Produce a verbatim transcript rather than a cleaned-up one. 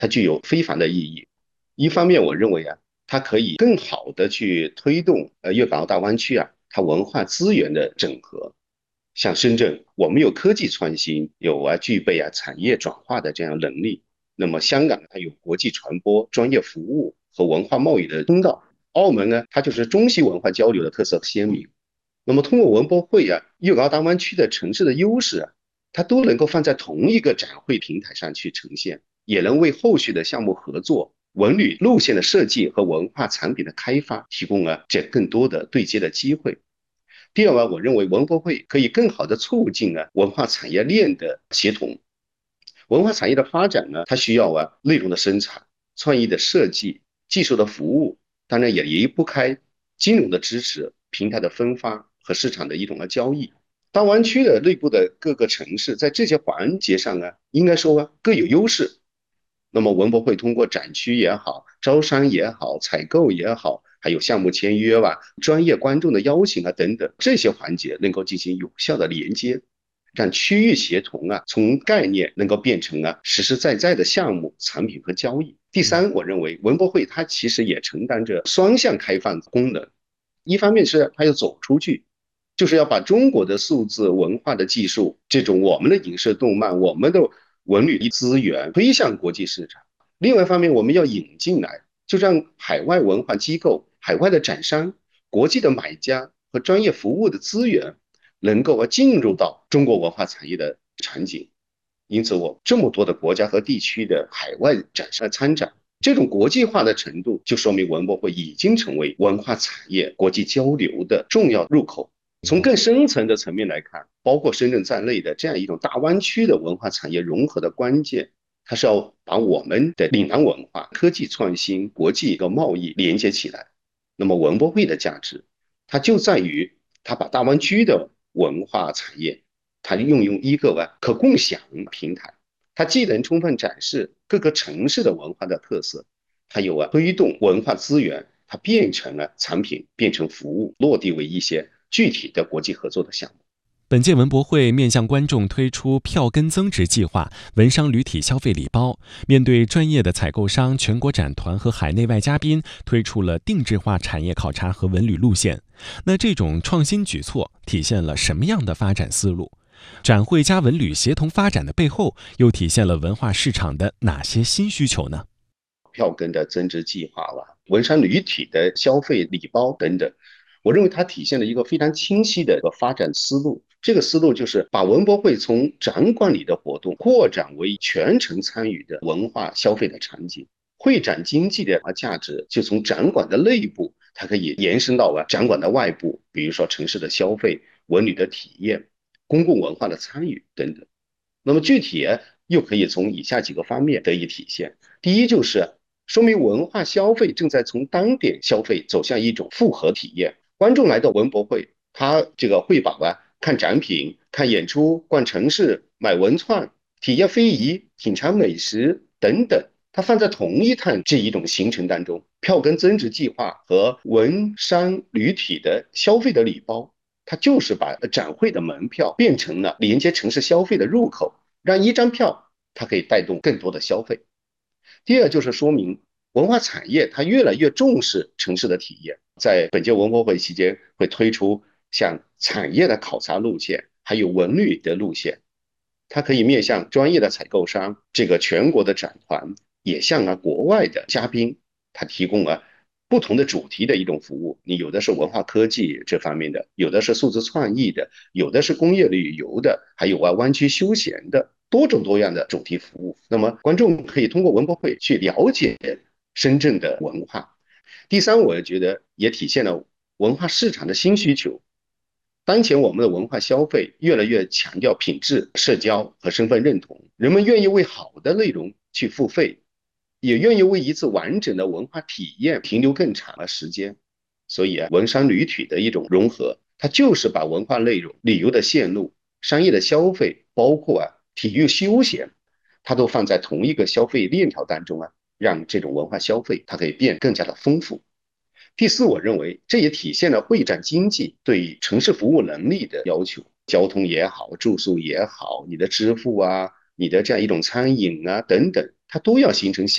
它具有非凡的意义。一方面，我认为啊，它可以更好的去推动呃粤港澳大湾区啊，它文化资源的整合。像深圳，我们有科技创新，有啊具备啊产业转化的这样能力。那么香港它有国际传播、专业服务和文化贸易的通道。澳门呢，它就是中西文化交流的特色鲜明。那么通过文博会啊，粤港澳大湾区的城市的优势啊，它都能够放在同一个展会平台上去呈现，也能为后续的项目合作、文旅路线的设计和文化产品的开发提供了这更多的对接的机会。第二个，我认为文博会可以更好的促进啊文化产业链的协同。文化产业的发展呢，它需要啊内容的生产、创意的设计、技术的服务，当然也离不开金融的支持、平台的分发和市场的一种的交易。大湾区的内部的各个城市在这些环节上呢，应该说啊各有优势。那么文博会通过展区也好、招商也好、采购也好，还有项目签约吧、专业观众的邀请啊等等这些环节，能够进行有效的连接，让区域协同啊从概念能够变成啊实实在在的项目、产品和交易。第嗯三，我认为文博会它其实也承担着双向开放功能，一方面是它要走出去。就是要把中国的数字文化的技术，这种我们的影视动漫、我们的文旅资源推向国际市场。另外一方面，我们要引进来，就让海外文化机构、海外的展商、国际的买家和专业服务的资源，能够啊进入到中国文化产业的场景。因此，我这么多的国家和地区的海外展商参展，这种国际化的程度，就说明文博会已经成为文化产业国际交流的重要入口。从更深层的层面来看，包括深圳在内的这样一种大湾区的文化产业融合的关键，它是要把我们的岭南文化、科技创新、国际和贸易连接起来。那么文博会的价值，它就在于它把大湾区的文化产业，它运用一个啊可共享平台，它既能充分展示各个城市的文化的特色，它有啊推动文化资源，它变成了产品，变成服务，落地为一些具体的国际合作的项目。 本届文博会面向观众推出票根增值计划、文商旅体消费礼包，面对专业的采购商、全国展团和海内外嘉宾，推出了定制化产业考察和文旅路线。那这种创新举措体现了什么样的发展思路？展会加文旅协同发展的背后，又体现了文化市场的哪些新需求呢？ 票根的增值计划吧，文商旅体的消费礼包等等，我认为它体现了一个非常清晰的一个发展思路。这个思路就是把文博会从展馆里的活动扩展为全程参与的文化消费的场景，会展经济的价值就从展馆的内部，它可以延伸到啊展馆的外部，比如说城市的消费、文旅的体验、公共文化的参与等等。那么具体又可以从以下几个方面得以体现。第一就是说明文化消费正在从单点消费走向一种复合体验。观众来到文博会，他这个会把啊看展品、看演出、逛城市、买文创、体验非遗、品尝美食等等，它放在同一趟这一种行程当中。票根增值计划和文商旅体的消费的礼包，它就是把展会的门票变成了连接城市消费的入口，让一张票它可以带动更多的消费。第二就是说明文化产业它越来越重视城市的体验，在本届文博会期间会推出像产业的考察路线，还有文旅的路线，它可以面向专业的采购商，这个全国的展团，也向啊国外的嘉宾，它提供了不同的主题的一种服务。你有的是文化科技这方面的，有的是数字创意的，有的是工业旅游的，还有啊湾区休闲的，多种多样的主题服务。那么观众可以通过文博会去了解深圳的文化。第三，我觉得也体现了文化市场的新需求。当前我们的文化消费越来越强调品质、社交和身份认同，人们愿意为好的内容去付费，也愿意为一次完整的文化体验停留更长的时间。所以啊，文商旅体的一种融合，它就是把文化内容、旅游的线路、商业的消费，包括啊体育休闲，它都放在同一个消费链条当中啊，让这种文化消费它可以变更加的丰富。第四，我认为这也体现了会展经济对城市服务能力的要求，交通也好，住宿也好，你的支付啊，你的这样一种餐饮啊等等，它都要形成